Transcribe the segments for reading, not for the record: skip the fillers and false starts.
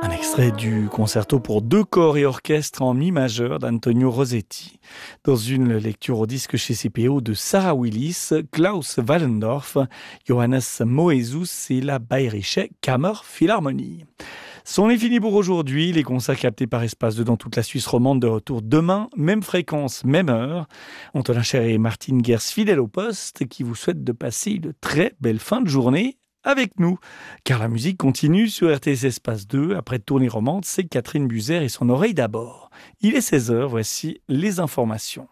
Un extrait du concerto pour 2 corps et orchestre en mi majeur d'Antonio Rossetti. Dans une lecture au disque chez CPO de Sarah Willis, Klaus Wallendorf, Johannes Moesus et la Bayerische Kammerphilharmonie. C'en est fini pour aujourd'hui. Les concerts captés par Espace 2 dans toute la Suisse romande de retour demain, même fréquence, même heure. Antonin Cher et Martine Gers, fidèles au poste, qui vous souhaitent de passer une très belle fin de journée avec nous. Car la musique continue sur RTS Espace 2. Après Tournée romande, c'est Catherine Buzer et son oreille d'abord. Il est 16h, voici les informations.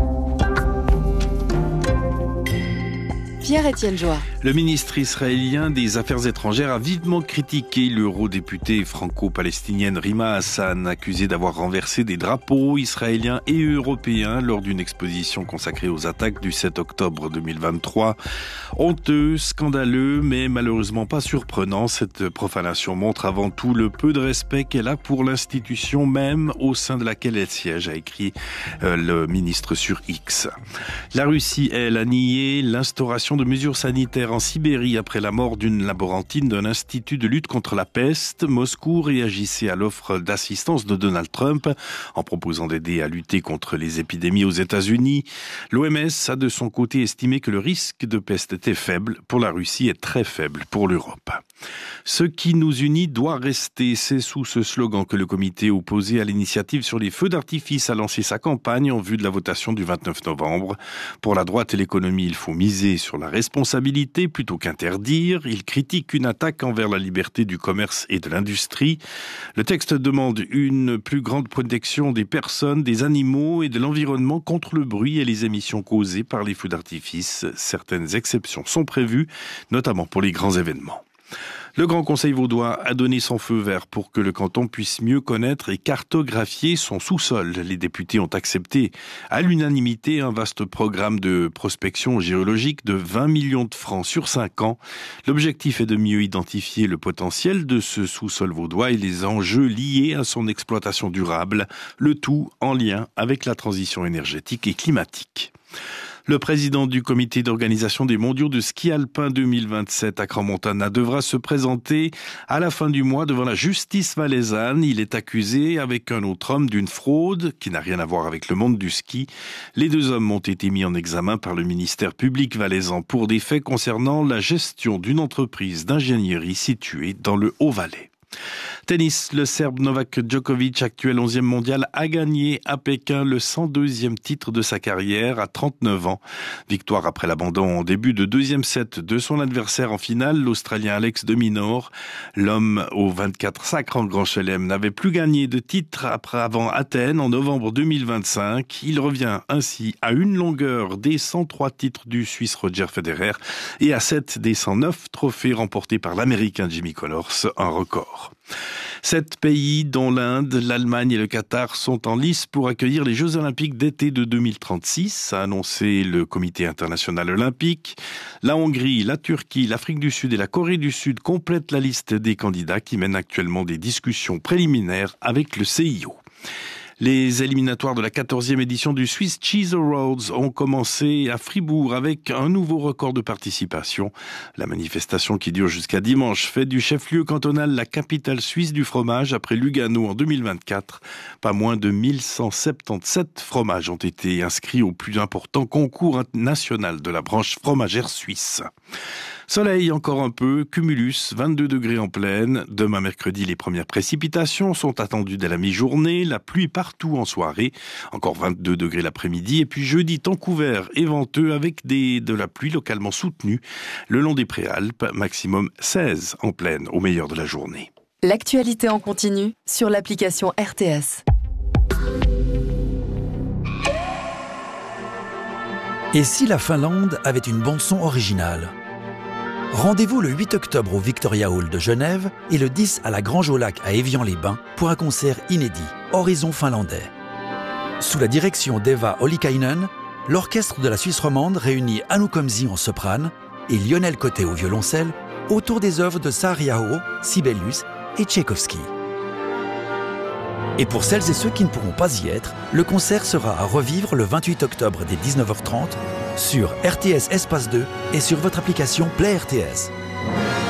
Pierre-Étienne Joie. Le ministre israélien des Affaires étrangères a vivement critiqué l'eurodéputée franco-palestinienne Rima Hassan, accusée d'avoir renversé des drapeaux israéliens et européens lors d'une exposition consacrée aux attaques du 7 octobre 2023. Honteux, scandaleux, mais malheureusement pas surprenant, cette profanation montre avant tout le peu de respect qu'elle a pour l'institution même au sein de laquelle elle siège, a écrit le ministre sur X. La Russie, elle, a nié l'instauration de mesures sanitaires en Sibérie après la mort d'une laborantine d'un institut de lutte contre la peste. Moscou réagissait à l'offre d'assistance de Donald Trump en proposant d'aider à lutter contre les épidémies aux États-Unis. L'OMS a de son côté estimé que le risque de peste était faible pour la Russie et très faible pour l'Europe. Ce qui nous unit doit rester. C'est sous ce slogan que le comité opposé à l'initiative sur les feux d'artifice a lancé sa campagne en vue de la votation du 29 novembre. Pour la droite et l'économie, il faut miser sur la responsabilité plutôt qu'interdire. Il critique une attaque envers la liberté du commerce et de l'industrie. Le texte demande une plus grande protection des personnes, des animaux et de l'environnement contre le bruit et les émissions causées par les feux d'artifice. Certaines exceptions sont prévues, notamment pour les grands événements. Le Grand Conseil vaudois a donné son feu vert pour que le canton puisse mieux connaître et cartographier son sous-sol. Les députés ont accepté à l'unanimité un vaste programme de prospection géologique de 20 millions de francs sur 5 ans. L'objectif est de mieux identifier le potentiel de ce sous-sol vaudois et les enjeux liés à son exploitation durable, le tout en lien avec la transition énergétique et climatique. Le président du comité d'organisation des mondiaux de ski alpin 2027 à Crans-Montana devra se présenter à la fin du mois devant la justice valaisanne. Il est accusé avec un autre homme d'une fraude qui n'a rien à voir avec le monde du ski. Les 2 hommes ont été mis en examen par le ministère public valaisan pour des faits concernant la gestion d'une entreprise d'ingénierie située dans le Haut-Valais. Tennis, le Serbe Novak Djokovic, actuel 11e mondial, a gagné à Pékin le 102e titre de sa carrière à 39 ans. Victoire après l'abandon en début de 2e set de son adversaire en finale, l'Australien Alex de Minaur. L'homme aux 24 sacres en Grand Chelem n'avait plus gagné de titre avant Athènes en novembre 2025. Il revient ainsi à une longueur des 103 titres du Suisse Roger Federer et à 7 des 109 trophées remportés par l'Américain Jimmy Connors, un record. 7 pays, dont l'Inde, l'Allemagne et le Qatar, sont en lice pour accueillir les Jeux Olympiques d'été de 2036, a annoncé le Comité international olympique. La Hongrie, la Turquie, l'Afrique du Sud et la Corée du Sud complètent la liste des candidats qui mènent actuellement des discussions préliminaires avec le CIO. Les éliminatoires de la 14e édition du Swiss Cheese Awards ont commencé à Fribourg avec un nouveau record de participation. La manifestation qui dure jusqu'à dimanche fait du chef-lieu cantonal la capitale suisse du fromage après Lugano en 2024. Pas moins de 1177 fromages ont été inscrits au plus important concours national de la branche fromagère suisse. Soleil encore un peu, cumulus, 22 degrés en pleine. Demain mercredi, les premières précipitations sont attendues dès la mi-journée. La pluie partout en soirée, encore 22 degrés l'après-midi. Et puis jeudi, temps couvert et venteux avec de la pluie localement soutenue le long des Préalpes. Maximum 16 en pleine au meilleur de la journée. L'actualité en continu sur l'application RTS. Et si la Finlande avait une bande-son originale ? Rendez-vous le 8 octobre au Victoria Hall de Genève et le 10 à la Grange au Lac à Évian-les-Bains pour un concert inédit, Horizon finlandais. Sous la direction d'Eva Ollikainen, l'orchestre de la Suisse romande réunit Anu Komsi en soprane et Lionel Côté au violoncelle autour des œuvres de Saariaho, Sibelius et Tchaïkovski. Et pour celles et ceux qui ne pourront pas y être, le concert sera à revivre le 28 octobre dès 19h30 sur RTS Espace 2 et sur votre application Play RTS.